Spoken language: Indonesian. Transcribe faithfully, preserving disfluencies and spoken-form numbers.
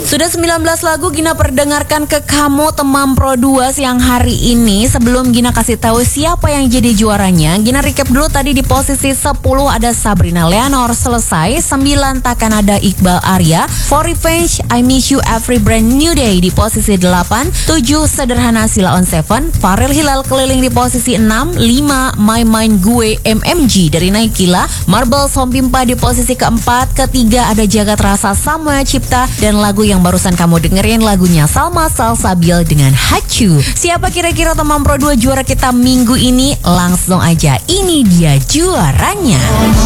Sudah sembilan belas lagu Gina perdengarkan ke kamu teman Pro dua siang hari ini. Sebelum Gina kasih tahu siapa yang jadi juaranya, Gina recap dulu tadi di posisi sepuluh ada Sabrina Leonor selesai, sembilan takkan ada Iqbal Arya, For Revenge I Miss You Every Brand New Day di posisi delapan, tujuh Sederhana Sila on tujuh, Farel Hilal keliling di posisi enam, lima My Mind Gue M M G dari Naikila, Marble Sompimpa di posisi keempat, ketiga ada Jagat Rasa Samuel Cipta, dan lagu yang barusan kamu dengerin lagunya Salma Salsabil dengan Hacu. Siapa kira-kira teman Pro dua juara kita minggu ini? Langsung aja, ini dia juaranya.